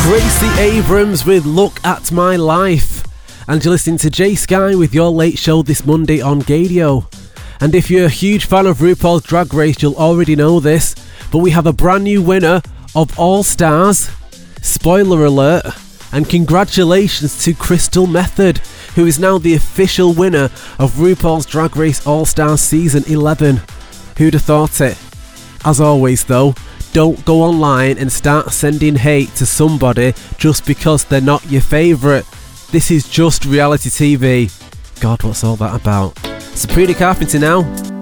Gracie Abrams with Look at My Life. And you're listening to Jay Sky with your late show this Monday on Gadio. And if you're a huge fan of RuPaul's Drag Race, you'll already know this, but we have a brand new winner of All Stars. Spoiler alert. And congratulations to Crystal Method, who is now the official winner of RuPaul's Drag Race All Stars Season 11. Who'd have thought it? As always though, don't go online and start sending hate to somebody just because they're not your favourite. This is just reality TV. God, what's all that about? Sabrina Carpenter now.